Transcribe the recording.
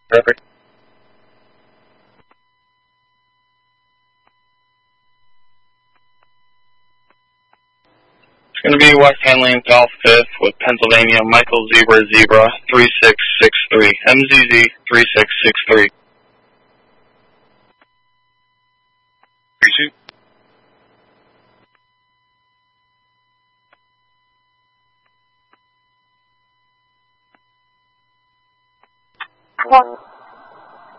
Perfect. It's going to be West Handling South 5th with Pennsylvania, Michael Zebra Zebra 3663, MZZ 3663. Appreciate. One.